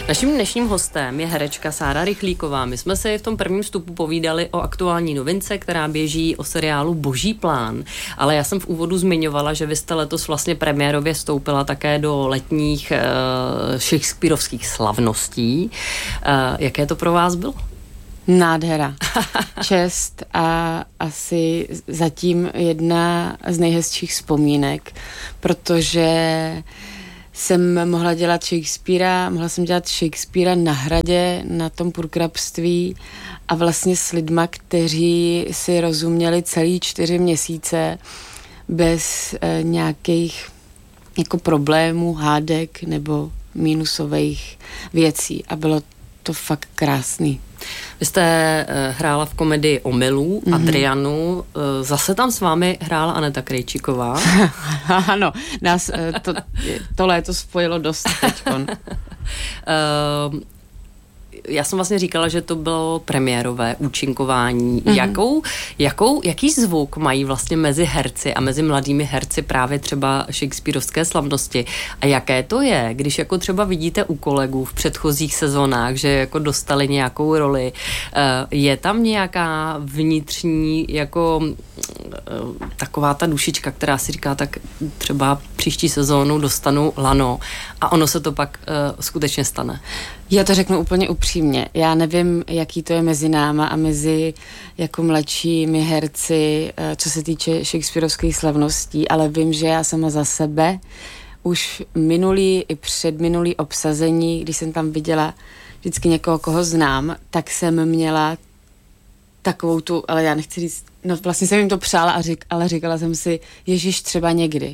Naším dnešním hostem je herečka Sára Rychlíková. My jsme si v tom prvním vstupu povídali o aktuální novince, která běží o seriálu Boží plán. Ale já jsem v úvodu zmiňovala, že vy jste letos vlastně premiérově vstoupila také do letních shakespearovských slavností. Jaké to pro vás bylo? Nádhera. Čest a asi zatím jedna z nejhezčích vzpomínek, protože jsem mohla dělat Shakespearea, mohla jsem dělat Shakespearea na hradě, na tom purkrabství a vlastně s lidma, kteří si rozuměli celý 4 měsíce bez nějakých jako problémů, hádek nebo mínusových věcí a bylo to fakt krásný. Vy jste hrála v komedii Omylů, Adrianu. Zase tam s vámi hrála Aneta Krejčíková. Ano, nás to léto spojilo dost teďkon. Já jsem vlastně říkala, že to bylo premiérové účinkování. Jaký zvuk mají vlastně mezi herci a mezi mladými herci právě třeba shakespearovské slavnosti? A jaké to je, když jako třeba vidíte u kolegů v předchozích sezónách, že jako dostali nějakou roli, je tam nějaká vnitřní jako taková ta dušička, která si říká, tak třeba příští sezónu dostanu lano a ono se to pak skutečně stane? Já to řeknu úplně upřímně. Já nevím, jaký to je mezi náma a mezi jako mladšími herci, co se týče shakespearovských slavností, ale vím, že já sama za sebe už minulý i předminulý obsazení, když jsem tam viděla vždycky někoho, koho znám, tak jsem měla takovou tu, ale já nechci říct, no vlastně jsem jim to přála ale říkala jsem si, Ježíš třeba někdy.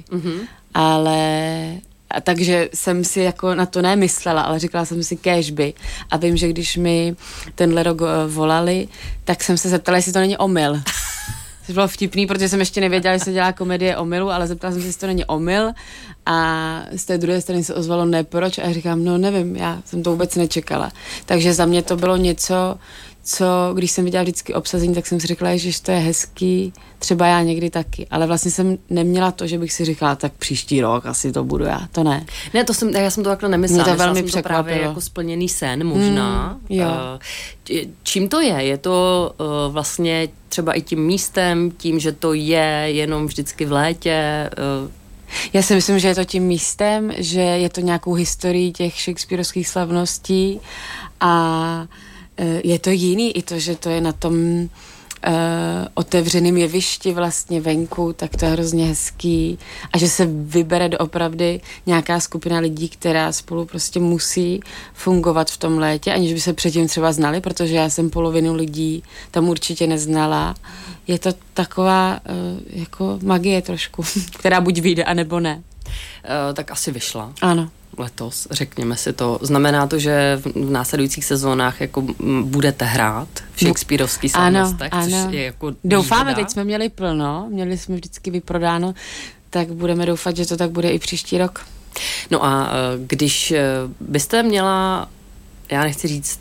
A takže jsem si jako na to nemyslela, ale říkala jsem si kéžby. A vím, že když mi tenhle rok volali, tak jsem se zeptala, jestli to není omyl. Což bylo vtipný, protože jsem ještě nevěděla, jestli se dělá komedie Omylu, ale zeptala jsem se, jestli to není omyl. A z té druhé strany se ozvalo ne proč. A já říkám, no nevím, já jsem to vůbec nečekala. Takže za mě to bylo něco, co, když jsem viděla vždycky obsazení, tak jsem si řekla, že to je hezký, třeba já někdy taky. Ale vlastně jsem neměla to, že bych si říkala, tak příští rok asi to budu já. To ne. Ne, já jsem to takhle nemyslela. Mě to velmi překvapilo. To právě jako splněný sen možná. Čím to je? Je to vlastně třeba i tím místem, tím, že to je jenom vždycky v létě? Já si myslím, že je to tím místem, že je to nějakou historií těch shakespearovských slavností a je to jiný i to, že to je na tom otevřeném jevišti vlastně venku, tak to je hrozně hezký a že se vybere doopravdy nějaká skupina lidí, která spolu prostě musí fungovat v tom létě, aniž by se předtím třeba znali, protože já jsem polovinu lidí tam určitě neznala. Je to taková jako magie trošku, která buď vyjde, anebo ne. Tak asi vyšla. Ano. Letos, řekněme si to. Znamená to, že v následujících sezónách jako budete hrát v shakespearovských slavnostech, což je jako doufáme, teď jsme měli plno, měli jsme vždycky vyprodáno, tak budeme doufat, že to tak bude i příští rok. No a když byste měla, já nechci říct,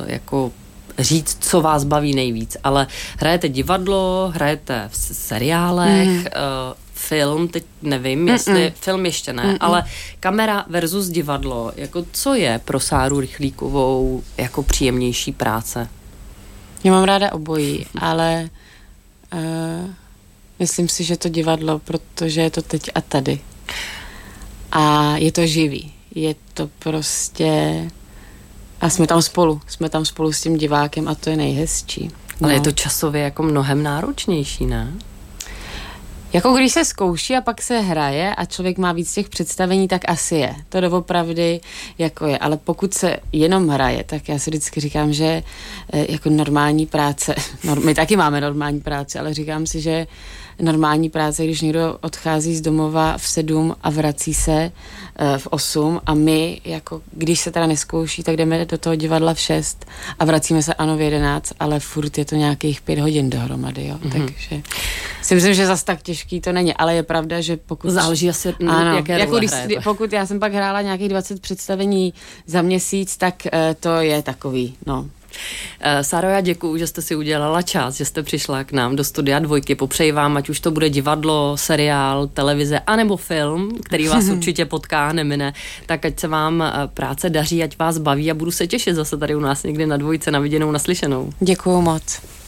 co vás baví nejvíc, ale hrajete divadlo, hrajete v seriálech, film, teď nevím, jestli film ještě ne, ale kamera versus divadlo, jako co je pro Sáru Rychlíkovou jako příjemnější práce? Já mám ráda obojí, ale myslím si, že to divadlo, protože je to teď a tady. A je to živý. Je to prostě... A jsme tam spolu s tím divákem a to je nejhezčí. Ale je to časově jako mnohem náročnější, ne? Jako když se zkouší a pak se hraje a člověk má víc těch představení, tak asi je. To doopravdy jako je. Ale pokud se jenom hraje, tak já si vždycky říkám, že jako normální práce, my taky máme normální práci, ale říkám si, že normální práce, když někdo odchází z domova v 7 a vrací se v 8 a my, jako když se teda neskouší, tak jdeme do toho divadla v 6 a vracíme se ano v 11, ale furt je to nějakých 5 hodin dohromady, jo. Takže si myslím, že zas tak těžký to není, ale je pravda, že pokud... Záleží asi, jaké jako role hrajete. Pokud já jsem pak hrála nějakých 20 představení za měsíc, tak to je takový, Sáro, já děkuju, že jste si udělala čas, že jste přišla k nám do Studia Dvojky. Popřeji vám, ať už to bude divadlo, seriál, televize, anebo film, který vás určitě potká, nemine, tak ať se vám práce daří, ať vás baví a budu se těšit zase tady u nás někdy na Dvojce, na viděnou, naslyšenou. Děkuju moc.